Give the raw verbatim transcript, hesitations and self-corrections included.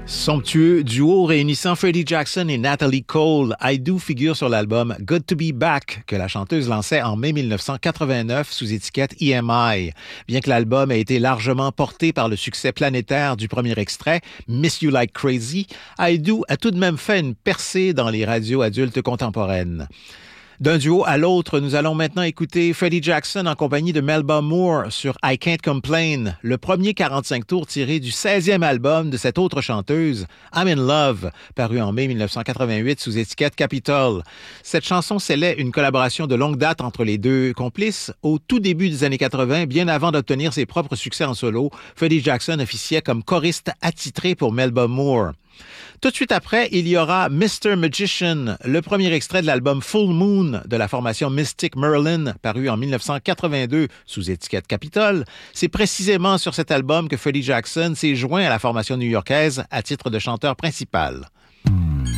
Somptueux duo réunissant Freddie Jackson et Natalie Cole, I Do figure sur l'album Good to Be Back que la chanteuse lançait en mai dix-neuf cent quatre-vingt-neuf sous étiquette E M I. Bien que l'album ait été largement porté par le succès planétaire du premier extrait, Miss You Like Crazy, I Do a tout de même fait une percée dans les radios adultes contemporaines. D'un duo à l'autre, nous allons maintenant écouter Freddie Jackson en compagnie de Melba Moore sur I Can't Complain, le premier quarante-cinq tours tiré du seizième album de cette autre chanteuse, I'm in Love, paru en mai dix-neuf cent quatre-vingt-huit sous étiquette Capitol. Cette chanson scellait une collaboration de longue date entre les deux complices. Au tout début des années quatre-vingt, bien avant d'obtenir ses propres succès en solo, Freddie Jackson officiait comme choriste attitré pour Melba Moore. Tout de suite après, il y aura mister Magician, le premier extrait de l'album Full Moon de la formation Mystic Merlin, paru en dix-neuf cent quatre-vingt-deux sous étiquette Capitol. C'est précisément sur cet album que Freddie Jackson s'est joint à la formation new-yorkaise à titre de chanteur principal.